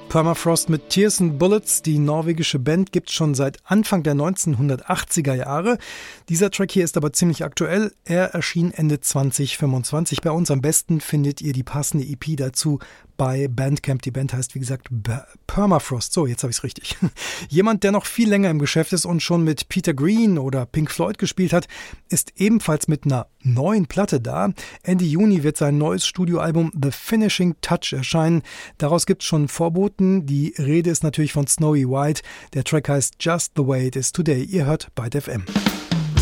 Permafrost mit Tears and Bullets. Die norwegische Band gibt es schon seit Anfang der 1980er Jahre. Dieser Track hier ist aber ziemlich aktuell. Er erschien Ende 2025 bei uns. Am besten findet ihr die passende EP dazu bei Bandcamp. Die Band heißt, wie gesagt, Permafrost. So, jetzt habe ich es richtig. Jemand, der noch viel länger im Geschäft ist und schon mit Peter Green oder Pink Floyd gespielt hat, ist ebenfalls mit einer neuen Platte da. Ende Juni wird sein neues Studioalbum The Finishing Touch erscheinen. Daraus gibt es schon Vorboten. Die Rede ist natürlich von Snowy White. Der Track heißt Just the Way It Is Today. Ihr hört Byte FM.